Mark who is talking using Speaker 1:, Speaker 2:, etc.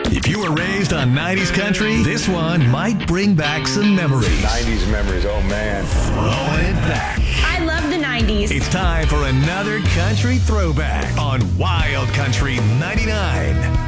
Speaker 1: If you were raised on 90s country, this one might bring back some memories.
Speaker 2: 90s memories, oh man.
Speaker 1: Throwing it back.
Speaker 3: I love the 90s.
Speaker 1: It's time for another country throwback on Wild Country 99.